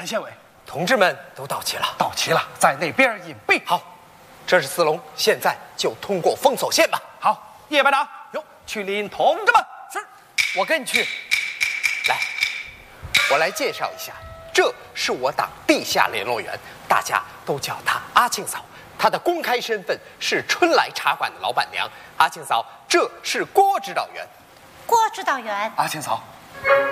陈县委， 同志们都到齐了。 到齐了，在那边隐蔽。 好，这是四龙，现在就通过封锁线吧。 好，叶班长，哟，去领同志们。 是，我跟你去。来，我来介绍一下，这是我党地下联络员，大家都叫她阿庆嫂。她的公开身份是春来茶馆的老板娘。阿庆嫂，这是郭指导员。 郭指导员， 阿庆嫂，